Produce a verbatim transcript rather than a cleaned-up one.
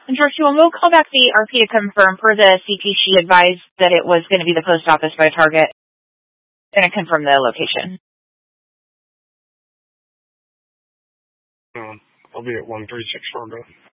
And George, when we'll call back the R P to confirm for the C T, she advised that it was going to be the post office by Target. Going to confirm the location. Um, I'll be at one three six Fargo.